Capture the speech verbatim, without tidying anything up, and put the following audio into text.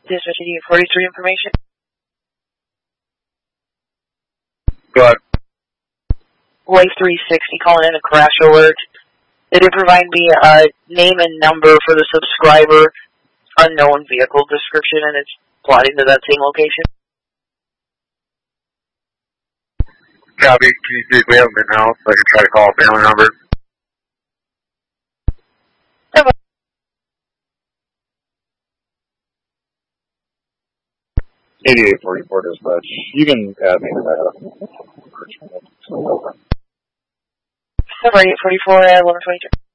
Dispatch eighty-eight forty-three information. Go ahead. Life three sixty calling in a crash alert. They did provide me a name and number for the subscriber, unknown vehicle description, and it's plotting to that same location. Copy. Can you see if we have them in house? I can try to call a family number. eighty-eight forty-four dispatch. You can add me to that. eighty-eight forty-four, uh, eleven twenty-two.